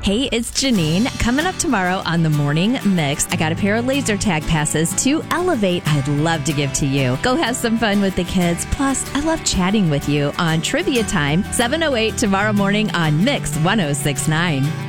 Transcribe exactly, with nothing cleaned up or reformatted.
Hey, it's Janine. Coming up tomorrow on the Morning Mix, I got a pair of laser tag passes to Elevate I'd love to give to you. Go have some fun with the kids. Plus, I love chatting with you on Trivia Time, seven oh eight tomorrow morning on Mix one oh six point nine.